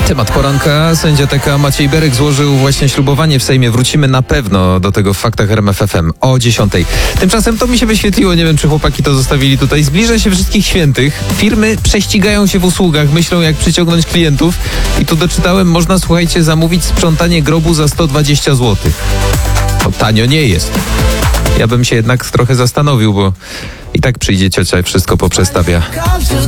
Temat poranka. Sędzia TK Maciej Berek złożył właśnie ślubowanie w Sejmie. Wrócimy na pewno do tego w Faktach RMF FM o 10:00. Tymczasem to mi się wyświetliło, nie wiem czy chłopaki to zostawili tutaj. Zbliża się Wszystkich Świętych. Firmy prześcigają się w usługach, myślą jak przyciągnąć klientów. I tu doczytałem, można, słuchajcie, zamówić sprzątanie grobu za 120 zł. To tanio nie jest. Ja bym się jednak trochę zastanowił, bo i tak przyjdzie ciocia i wszystko poprzestawia.